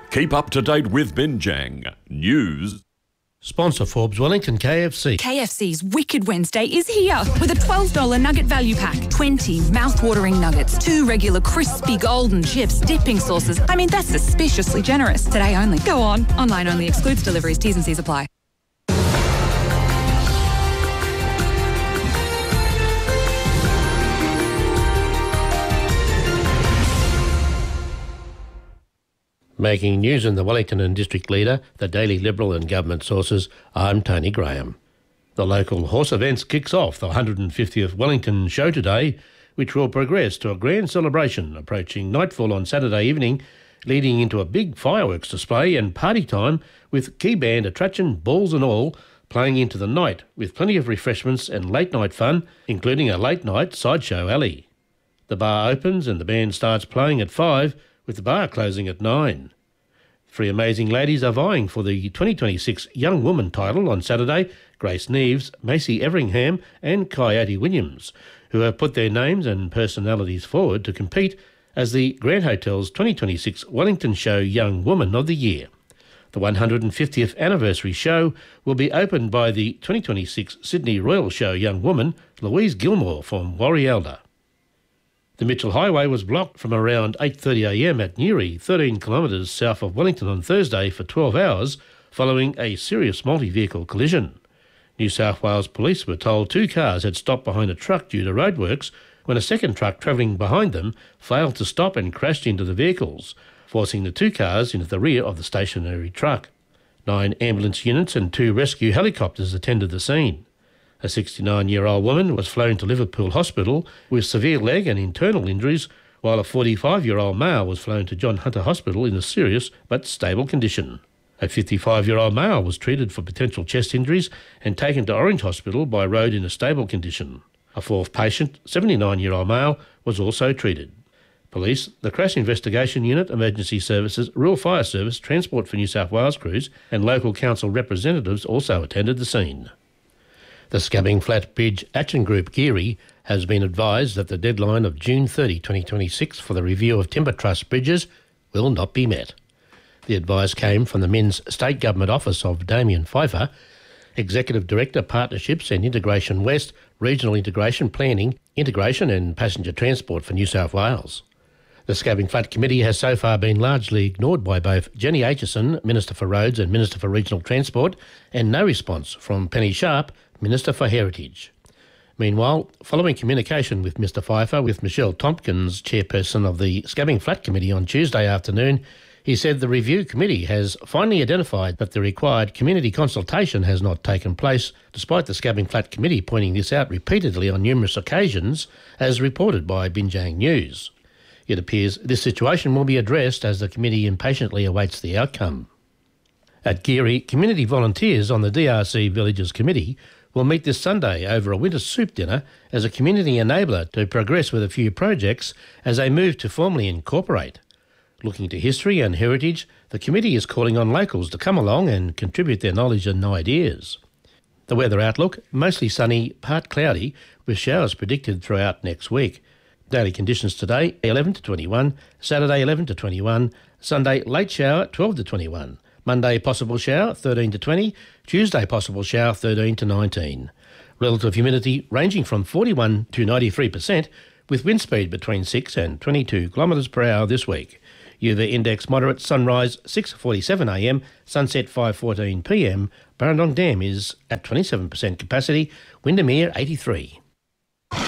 Keep up to date with Binjang News. Sponsor Forbes Wellington KFC. KFC's Wicked Wednesday is here with a $12 nugget value pack. 20 mouth-watering nuggets, 2 regular crispy golden chips, dipping sauces. I mean, that's suspiciously generous. Today only. Go on. Online only. Excludes deliveries. T's and C's apply. Making news in the Wellington and District Leader, the Daily Liberal and government sources, I'm Tony Graham. The local horse events kicks off the 150th Wellington show today, which will progress to a grand celebration approaching nightfall on Saturday evening, leading into a big fireworks display and party time with key band attraction Balls and All playing into the night with plenty of refreshments and late night fun, including a late night sideshow alley. The bar opens and the band starts playing at 5, with the bar closing at 9. 3 amazing ladies are vying for the 2026 Young Woman title on Saturday: Grace Neves, Macy Everingham and Coyote Williams, who have put their names and personalities forward to compete as the Grand Hotel's 2026 Wellington Show Young Woman of the Year. The 150th anniversary show will be opened by the 2026 Sydney Royal Show Young Woman, Louise Gilmore from Warrielda. The Mitchell Highway was blocked from around 8:30am at Newry, 13 kilometres south of Wellington on Thursday for 12 hours following a serious multi-vehicle collision. New South Wales Police were told 2 cars had stopped behind a truck due to roadworks when a second truck travelling behind them failed to stop and crashed into the vehicles, forcing the 2 cars into the rear of the stationary truck. 9 ambulance units and 2 rescue helicopters attended the scene. A 69-year-old woman was flown to Liverpool Hospital with severe leg and internal injuries, while a 45-year-old male was flown to John Hunter Hospital in a serious but stable condition. A 55-year-old male was treated for potential chest injuries and taken to Orange Hospital by road in a stable condition. A 4th patient, 79-year-old male, was also treated. Police, the Crash Investigation Unit, Emergency Services, Rural Fire Service, Transport for New South Wales crews and local council representatives also attended the scene. The Scabbing Flat Bridge Action Group Geary has been advised that the deadline of June 30, 2026 for the review of Timber Trust bridges will not be met. The advice came from the Men's State Government Office of Damien Pfeiffer, Executive Director, Partnerships and Integration West, Regional Integration Planning, Integration and Passenger Transport for New South Wales. The Scabbing Flat Committee has so far been largely ignored by both Jenny Aitchison, Minister for Roads and Minister for Regional Transport, and no response from Penny Sharp, Minister for Heritage. Meanwhile, following communication with Mr Pfeiffer with Michelle Tompkins, chairperson of the Scabbing Flat Committee on Tuesday afternoon, he said the review committee has finally identified that the required community consultation has not taken place, despite the Scabbing Flat Committee pointing this out repeatedly on numerous occasions, as reported by Binjang News. It appears this situation will be addressed as the committee impatiently awaits the outcome. At Geary, community volunteers on the DRC Villages Committee will meet this Sunday over a winter soup dinner as a community enabler to progress with a few projects as they move to formally incorporate. Looking to history and heritage, the committee is calling on locals to come along and contribute their knowledge and ideas. The weather outlook, mostly sunny, part cloudy, with showers predicted throughout next week. Daily conditions today, 11 to 21, Saturday 11 to 21, Sunday late shower 12 to 21, Monday possible shower 13 to 20, Tuesday possible shower 13 to 19. Relative humidity ranging from 41 to 93%, with wind speed between 6 and 22 kilometres per hour this week. UV index moderate, sunrise 6:47am, sunset 5:14pm. Burrendong Dam is at 27% capacity, Windermere 83.